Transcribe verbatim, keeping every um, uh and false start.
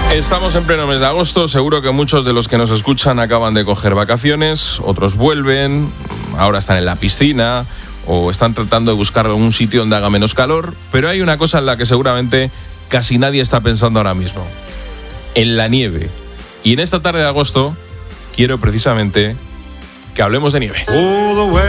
Estamos en pleno mes de agosto, seguro que muchos de los que nos escuchan acaban de coger vacaciones, otros vuelven, ahora están en la piscina o están tratando de buscar un sitio donde haga menos calor, pero hay una cosa en la que seguramente casi nadie está pensando ahora mismo, en la nieve. Y en esta tarde de agosto quiero precisamente que hablemos de nieve.